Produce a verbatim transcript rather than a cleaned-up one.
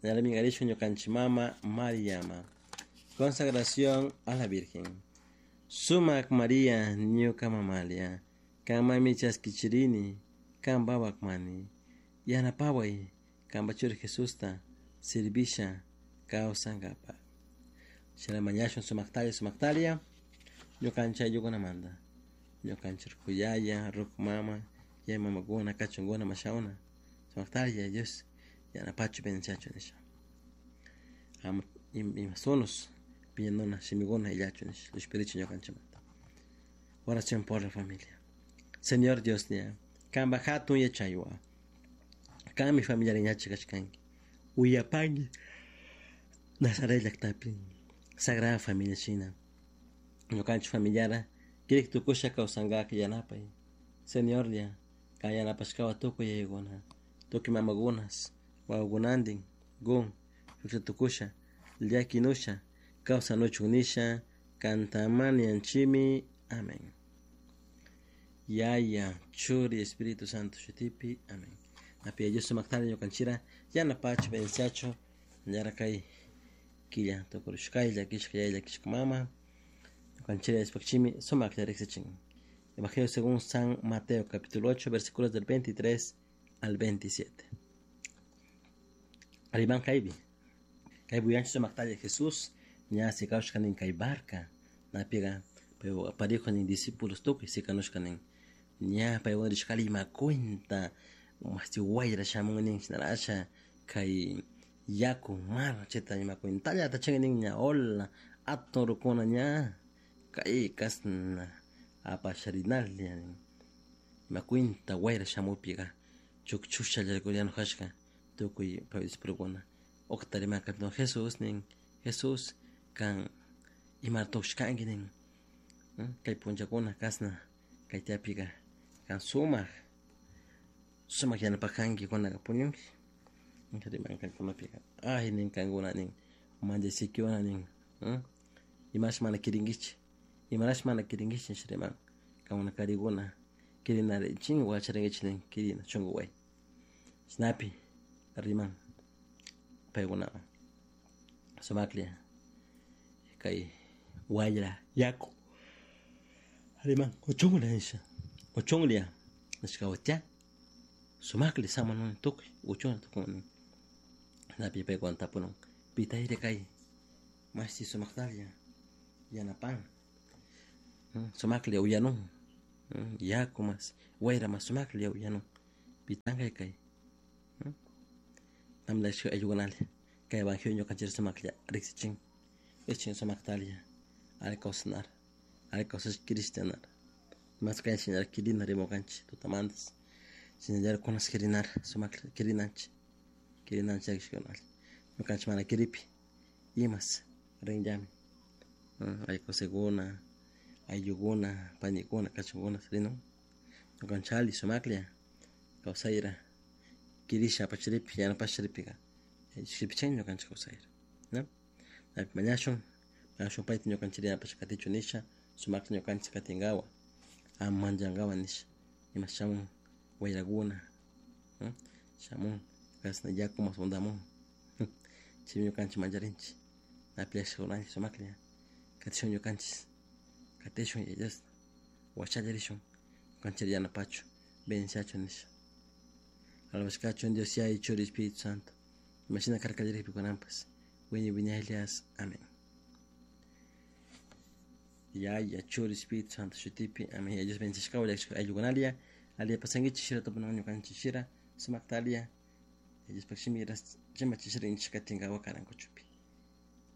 Nalamingarisho ñukanchimama Mariama. Consagración a la Virgen. Sumak María ñuka mamalia. Kamami chaskichirini. Kambawak mani. Yanapaway. Kambachur Jesusta. Sirvisha. Kausangapa. Shalamañashon sumaktalia sumaktalia. Ñukancha yugunamanda. Ñukanchir kuyaya. Rukmama. Ya mamaguna kachunguna mashauna. Sumaktalia Dios. Yanapachu benchacho nisha. Am imasonos. Piñanona, Shimigona y Yachunis, los espíritus ñocanchamanta. Oración por la familia. Señor Dios nia, kamba hatun yachaywa. Kami mi familia riñachi kachkanki. Uyapangi. Nazaret lactapin. Sagrada familia china. Ñocancho familiara. Kirik tukusha kausangaki yanapay. Señor nia, kayanapashkawa tuku yayugona. Tuki mamagunas. Wagunandin. Gun. Tukusha. Liakinusha. Causa no chunisha, cantamani anchimi, amén. Yaya, churi, Espíritu Santo, shutipi, amén. Apia yo soy Magdalena yo canchira, ya na pach bensacho, ya rakai, killa, tokorushkai, ya kishka, ya kishka mama, canchira despachimi, somak ya rexechin. Evangelio según San Mateo, capítulo ocho, versículos del veintitrés al veintisiete. Ariban Kaibi, Kaibu yancho Magdalena Jesús. Nya si kaushkanin kay barca na piga pero aparejo nin discípulos toque si kanushkanin nya pa yo rishkali ma cuenta masti guayra shamunin sinarasha kay yaku mar cheta ma cuenta ya ta chengin nya olla atoro kona nya kay kasna apa sharinal yani ma cuenta guayra shamu piga chukchusha ya koreano hashka toque pa disprogona oktari ma kapno Jesús nin Jesús kan imartosh kan ginin kay punjakuna kasna kay tapiga kan sumak sumak yana pakangi kona kapunyong ngari man kan kumapiga ah nin kan guna nin manje sikiona nin imash mana kiringich imarash mana kiringich shriman kan una kariguna kirina chin wa charengich nin kirina chungu way snapi riman peguna sumaklia kay wayra yako aliman ochongla isha ochonglia nashkawatya sumakli samanon toki ochon tokon na pipe kon tapunon pitaire kay masti sumaktalia yana pan sumakli uyanon yako mas wayra mas sumakli uyanon pitanga kay tamla shu ayuganal kay evangelio kanchir sumaklia rexichin echin sumaktalia al cocinar al cosas cristianar más que enseñar kirina remoganchi tu tamandas enseñar con las kirinar sumak kirinanchi kirinanchi accional no canchi mana kiripi imas renjami ay coseguna ay yuguna panikuna kachuguna srino no canchali sumaklia causaira kirisha pachiripi yana pachiripiga shipichen no canchi causaira no Mañashon, mañashon paiti nyo kanchiria pachakati chunisha, sumak nyo kanchi katingawa, amanjangawa nisha, ima shamun, wairaguna, shamun, kasna yaku masondamun, chimi nyo kanchi manjarinchi, na pia shonanchi sumaklia, katishon nyo kanchi, katishon yayas, wachajarishon, kanchiria na pacho, bensiacho nisha. Alabashkachon Dios ya y chori Espíritu Santo, imagina carcajeripi con ampas. When you Elias, amén. Ya ya chori Espíritu Santo shutipi, amén. Ellos benchishkawa ya ayugonalia, alia pasangi chishira topunanyo kan chishira, sumaktalia, ellos pakshimiras, jema chishira inchikatinga wakaran kochupi.